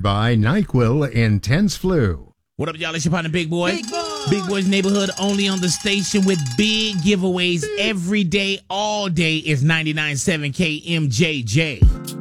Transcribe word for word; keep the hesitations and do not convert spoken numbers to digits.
by NyQuil Intense Flu. What up, y'all? It's your partner, Big Boy. Big Boy. Big Boy's Neighborhood, only on the station with big giveaways every day, all day. Is ninety-nine point seven K M J J.